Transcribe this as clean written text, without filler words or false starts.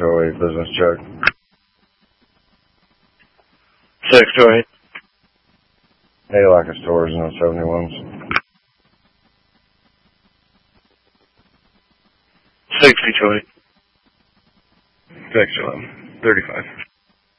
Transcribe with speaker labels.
Speaker 1: 208 business check.
Speaker 2: 628.
Speaker 1: Hey, like a stores in the 71s.
Speaker 2: 6228.
Speaker 3: 611. 35.